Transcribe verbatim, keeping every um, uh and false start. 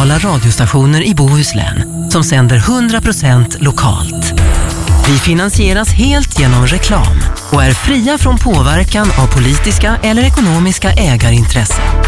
lokala radiostationer i Bohuslän som sänder hundra procent lokalt. Vi finansieras helt genom reklam och är fria från påverkan av politiska eller ekonomiska ägarintressen.